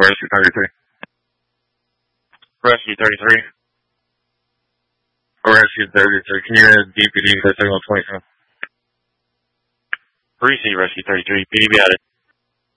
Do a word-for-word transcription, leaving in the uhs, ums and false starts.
Rescue thirty-three. Rescue thirty-three. Rescue thirty-three. Can you add D P D to signal twenty-seven? Receive Rescue thirty-three. P D B added.